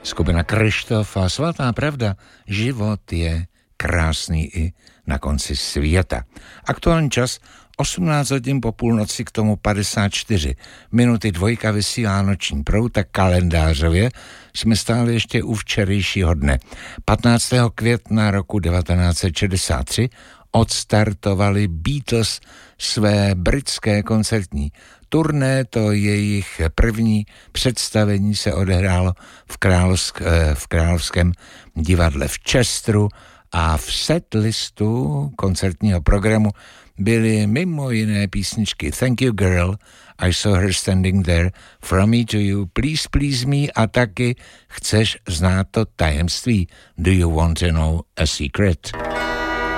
Skupina Kryštof a Svatá pravda, život je krásný i na konci světa. Aktuální čas 18 hodin po půlnoci, k tomu 54 minuty, dvojka vysílá noční proud, tak kalendářově jsme stále ještě u včerejšího dne. 15. května roku 1963 odstartovali Beatles své britské koncertní turné, to jejich první představení se odehrálo v Královském divadle v Chesteru a v setlistu koncertního programu byly mimo jiné písničky Thank You Girl, I Saw Her Standing There, From Me to You, Please Please Me a taky Chceš znát to tajemství, Do You Want to Know a Secret?